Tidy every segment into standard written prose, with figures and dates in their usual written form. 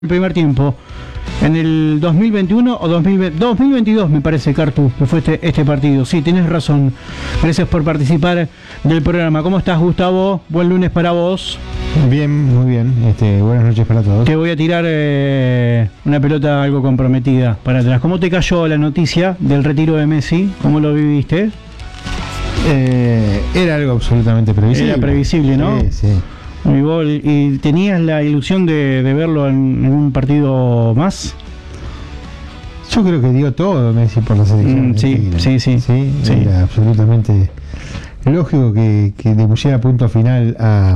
El primer tiempo en el 2021 o 2022 me parece, Cartu, que fue este partido. Sí, tienes razón. Gracias por participar del programa. ¿Cómo estás, Gustavo? Buen lunes para vos. Bien, muy bien. Buenas noches para todos. Te voy a tirar una pelota algo comprometida para atrás. ¿Cómo te cayó la noticia del retiro de Messi? ¿Cómo lo viviste? Era algo absolutamente previsible. Era previsible, ¿no? Sí. ¿Y tenías la ilusión de verlo en un partido más? Yo creo que dio todo Messi por la selección. Sí. Era absolutamente lógico que le pusiera punto final a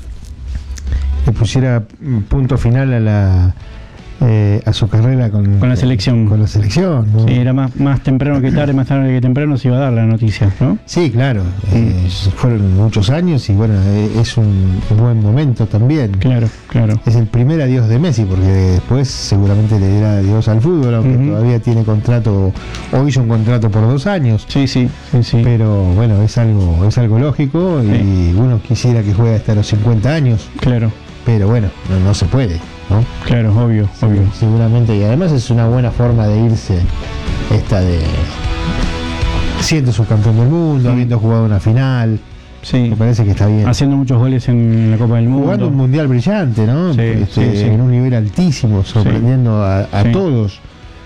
su carrera con la selección. Con la selección, ¿no? Sí, era más temprano que tarde, más tarde que temprano se iba a dar la noticia, ¿no? Sí, claro. Fueron muchos años y bueno, es un buen momento también. Claro. Es el primer adiós de Messi, porque después seguramente le dirá adiós al fútbol, aunque todavía tiene contrato, o hizo un contrato por 2 años. Sí. Pero bueno, es algo lógico y uno quisiera que juegue hasta los 50 años. Claro. Pero bueno, no se puede, ¿no? Claro, obvio. Seguramente, y además es una buena forma de irse siendo subcampeón del mundo, habiendo jugado una final. Sí. Me parece que está bien. Haciendo muchos goles en la Copa del Mundo. Jugando un mundial brillante, ¿no? Sí. En un nivel altísimo, sorprendiendo a todos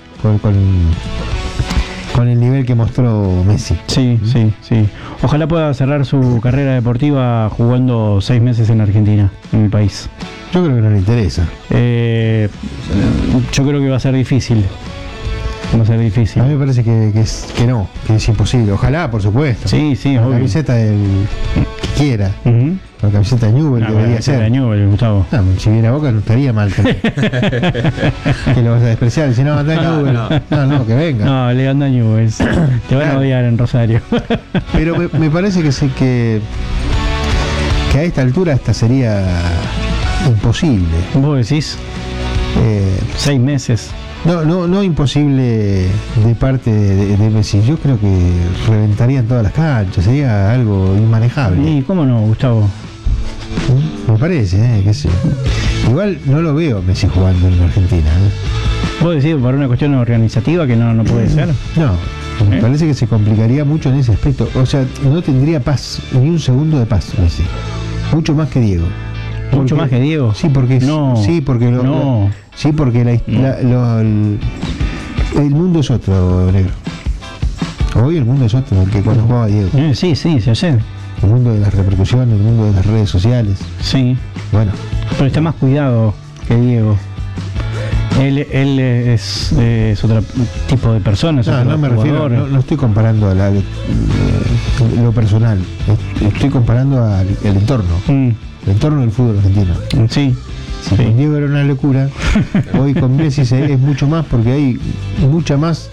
con el nivel que mostró Messi. Sí. Ojalá pueda cerrar su carrera deportiva jugando 6 meses en Argentina, en mi país. Yo creo que no le interesa. Yo creo que va a ser difícil. A mí me parece que es imposible. Ojalá, por supuesto. Sí, con la camiseta del que quiera. Con la camiseta de Newell debería ser. De Newell, Gustavo. Si viene a Boca no estaría mal. Que lo vas a despreciar. Si no, anda a Newell. No, que venga. No, le anda a Newell. Te van a odiar en Rosario. Pero me parece que a esta altura esta sería imposible. ¿Vos decís? 6 meses. No imposible de parte de Messi. Yo creo que reventarían todas las canchas, sería algo inmanejable. ¿Y cómo no, Gustavo? Me parece, que sí. Igual no lo veo Messi jugando en Argentina. ¿Vos decís por una cuestión organizativa que no puede ser? No, me parece que se complicaría mucho en ese aspecto. O sea, no tendría paz, ni un segundo de paz Messi. Mucho más que Diego. ¿Mucho más que Diego? Sí, porque el mundo es otro, negro. Hoy el mundo es otro que cuando jugaba Diego. Sí, se oye. El mundo de las repercusiones, el mundo de las redes sociales. Sí. Bueno. Pero está más cuidado que Diego. Él es otro tipo de persona. No me refiero, no estoy comparando a lo personal. Estoy comparando al entorno. El entorno del fútbol argentino. Sí. Con Diego era una locura. Hoy con Messi es mucho más, porque hay mucha más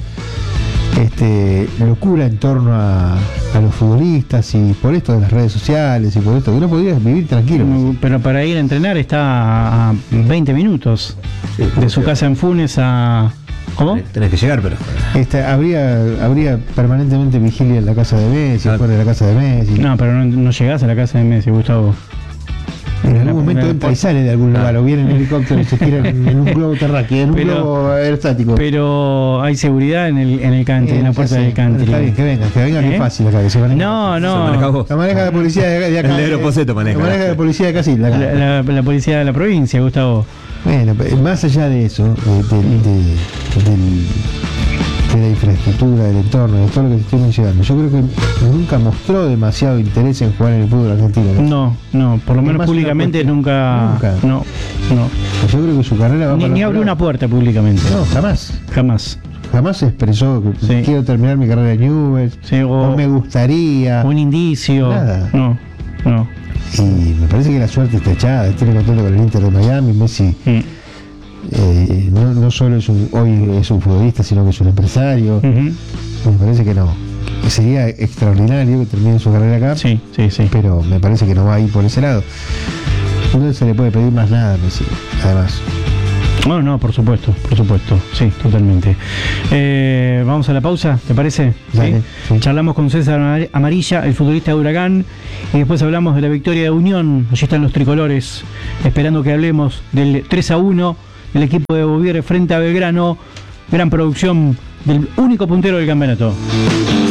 locura en torno a los futbolistas, y por esto de las redes sociales y por esto que no podías vivir tranquilo. Pero para ir a entrenar está a 20 minutos de su casa en Funes a... ¿Cómo? Tenés que llegar, pero... Habría permanentemente vigilia en la casa de Messi, fuera de la casa de Messi. No, pero no llegás a la casa de Messi, Gustavo. En algún momento entra y sale de algún lugar, o viene en helicóptero y se tira en un globo terráqueo, en un globo aerostático. Pero hay seguridad en el country, en la puerta del country. Está bien, que venga, que es fácil acá, que se maneja. No. La maneja la policía de acá. El negro Poseto maneja. La maneja la policía de acá, sí. La policía de la provincia, Gustavo. Bueno, más allá de eso, de la infraestructura, del entorno, de todo lo que te estoy mencionando, yo creo que nunca mostró demasiado interés en jugar en el fútbol argentino. No, por lo menos públicamente nunca. No. Yo creo que su carrera va ni abrió una puerta públicamente. No, jamás se expresó que quiero terminar mi carrera en Newell, o me gustaría. Un indicio. Nada. No. Y me parece que la suerte está echada. Tiene contrato con el Inter de Miami. Messi no solo hoy es un futbolista, sino que es un empresario. Me parece que no. Sería extraordinario que termine su carrera acá. Sí. Pero me parece que no va a ir por ese lado. No se le puede pedir más nada a Messi, además. No, por supuesto, sí, totalmente. Vamos a la pausa, ¿te parece? Dale, sí. Charlamos con César Amarilla, el futbolista de Huracán, y después hablamos de la victoria de Unión. Allí están los tricolores, esperando que hablemos del 3-1 el equipo de Bouvier frente a Belgrano. Gran producción del único puntero del campeonato.